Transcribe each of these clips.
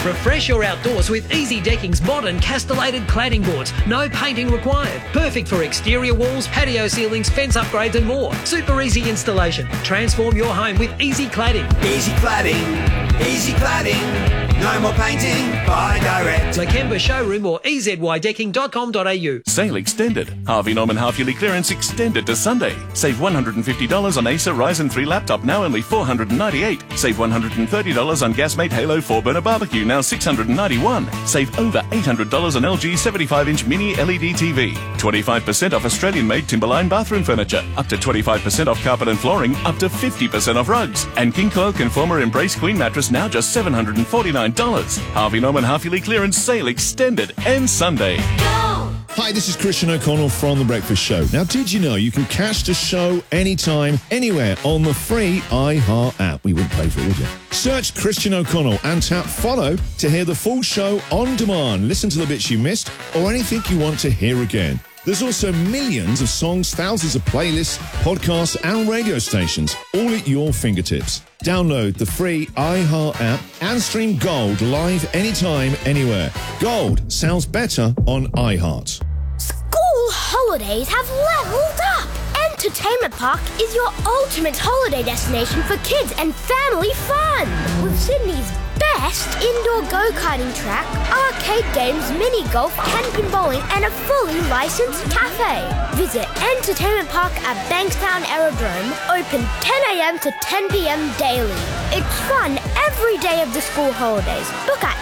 Refresh your outdoors with Easy Decking's modern castellated cladding boards. No painting required. Perfect for exterior walls, patio ceilings, fence upgrades and more. Super easy installation. Transform your home with Easy Cladding. Easy Cladding. Easy Cladding. No more painting. Buy direct. Lakemba Showroom or ezydecking.com.au. Sale extended. Harvey Norman half-yearly clearance extended to Sunday. Save $150 on Acer Ryzen 3 laptop, now only $498. Save $130 on Gasmate Halo 4-burner barbecue, now $691. Save over $800 on LG 75-inch mini LED TV. 25% off Australian-made Timberline bathroom furniture. Up to 25% off carpet and flooring. Up to 50% off rugs. And King Coil Conformer Embrace Queen mattress, now just $749. Harvey Norman half-yearly clearance sale extended and Sunday. Hi, this is Christian O'Connell from The Breakfast Show. Now, did you know you can catch the show anytime, anywhere on the free iHeart app? We wouldn't pay for it, would you? Search Christian O'Connell and tap follow to hear the full show on demand. Listen to the bits you missed or anything you want to hear again. There's also millions of songs, thousands of playlists, podcasts and radio stations, all at your fingertips. Download the free iHeart app and stream Gold live anytime, anywhere. Gold sounds better on iHeart. School holidays have leveled up! Entertainment Park is your ultimate holiday destination for kids and family fun! With Sydney's best indoor go-karting track, arcade games, mini-golf, camping bowling and a fully licensed cafe. Visit Entertainment Park at Bankstown Aerodrome, open 10 a.m. to 10 p.m. daily. It's fun every day of the school holidays. Book at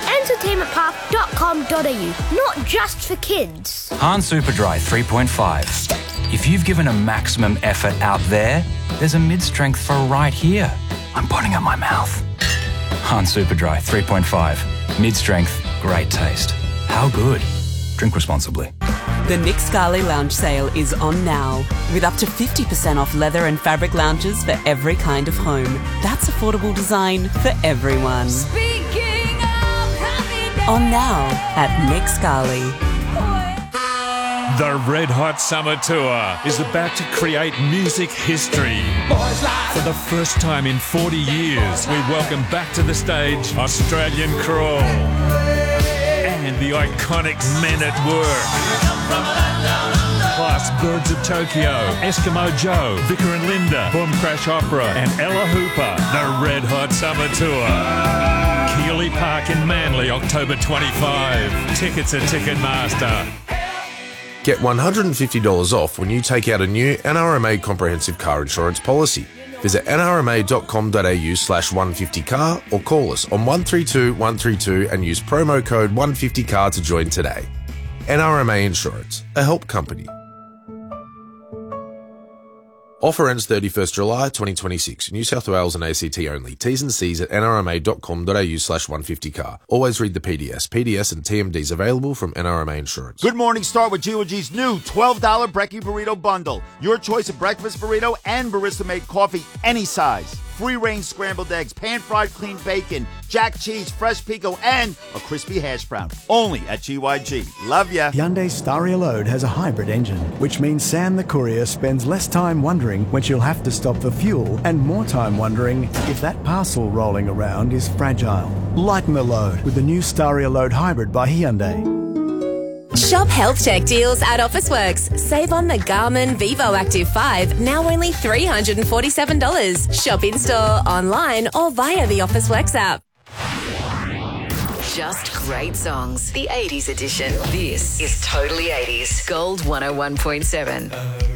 entertainmentpark.com.au, not just for kids. Han Superdry 3.5. If you've given a maximum effort out there, there's a mid-strength for right here. I'm putting up my mouth. Han Superdry 3.5. Mid-strength, great taste. How good? Drink responsibly. The Nick Scali Lounge sale is on now, with up to 50% off leather and fabric lounges for every kind of home. That's affordable design for everyone. Speaking of happy days. On now at Nick Scali. The Red Hot Summer Tour is about to create music history. For the first time in 40 years, we welcome back to the stage Australian Crawl and the iconic Men at Work. Plus Birds of Tokyo, Eskimo Joe, Vicar and Linda, Boom Crash Opera and Ella Hooper. The Red Hot Summer Tour. Keeley Park in Manly, October 25. Tickets at Ticketmaster. Get $150 off when you take out a new NRMA comprehensive car insurance policy. Visit nrma.com.au/150car or call us on 132 132 and use promo code 150car to join today. NRMA Insurance, a help company. Offer ends 31st July 2026. New South Wales and ACT only. T's and C's at nrma.com.au/150car. Always read the PDS. PDS and TMDs available from NRMA Insurance. Good morning. Start with G.O.G's new $12 Brekkie Burrito Bundle. Your choice of breakfast burrito and barista-made coffee, any size. Free-range scrambled eggs, pan-fried clean bacon, jack cheese, fresh pico, and a crispy hash brown. Only at GYG. Love ya. Hyundai's Staria Load has a hybrid engine, which means Sam the courier spends less time wondering when she'll have to stop for fuel and more time wondering if that parcel rolling around is fragile. Lighten the load with the new Staria Load Hybrid by Hyundai. Shop health check deals at Officeworks. Save on the Garmin Vivo Active 5, now only $347. Shop in-store, online or via the Officeworks app. Just great songs. The 80s edition. This is Totally 80s. Gold 101.7.